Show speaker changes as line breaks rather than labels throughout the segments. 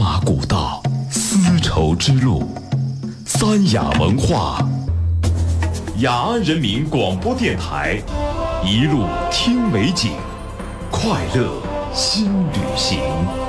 马古道，丝绸之路，三雅文化，雅安人民广播电台，一路听美景，快乐新旅行。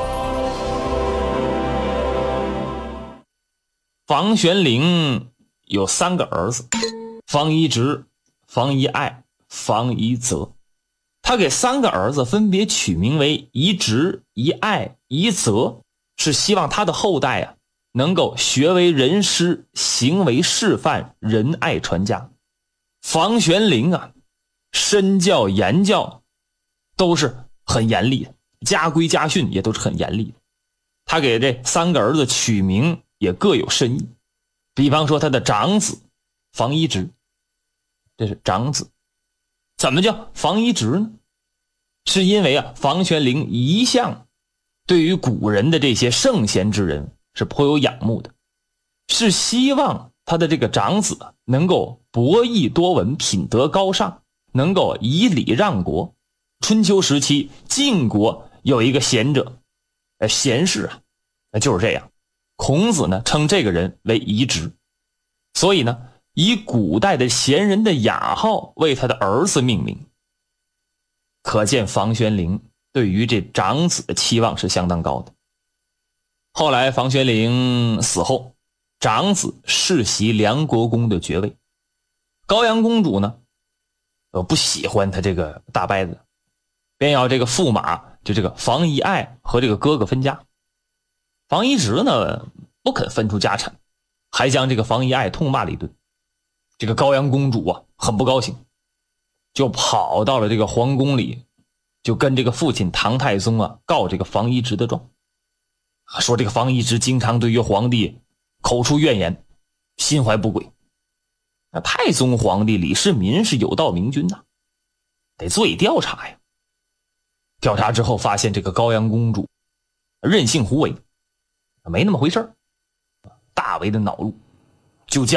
房玄龄有3个儿子，房一直、房一爱、房一泽。他给3个儿子分别取名为一直、一爱、一泽，是希望他的后代能够学为人师，行为示范，仁爱传家。房玄龄身教言教都是很严厉的，家规家训也都是很严厉的。他给这3个儿子取名也各有深意。比方说他的长子房一直，这是长子。怎么叫房一直呢？是因为房玄龄一向对于古人的这些圣贤之人是颇有仰慕的，是希望他的这个长子能够博弈多闻，品德高尚，能够以礼让国。春秋时期晋国有一个贤者，贤士就是这样。孔子呢称这个人为一直，所以呢以古代的贤人的雅号为他的儿子命名。可见房玄龄对于这长子的期望是相当高的。后来房玄龄死后，长子世袭梁国公的爵位。高阳公主呢不喜欢他这个大伯子，便要这个驸马就这个房一爱和这个哥哥分家。房一直呢不肯分出家产，还将这个房一爱痛骂了一顿。这个高阳公主很不高兴，就跑到了这个皇宫里，就跟这个父亲唐太宗告这个房一直的状，说这个房一直经常对于皇帝口出怨言，心怀不轨。那太宗皇帝李世民是有道明君得做以调查呀。调查之后发现这个高阳公主任性胡为，没那么回事，大为的恼怒，